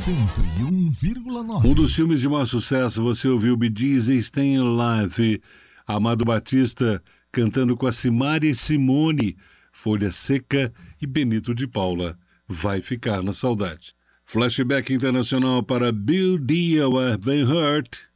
101,9. Um dos filmes de maior sucesso, você ouviu Bee Gees e Staying Alive. Amado Batista cantando com a Simaria e Simone, Folha Seca e Benito de Paula. Vai ficar na saudade. Flashback internacional para Bill Dia, I've Been Hurt.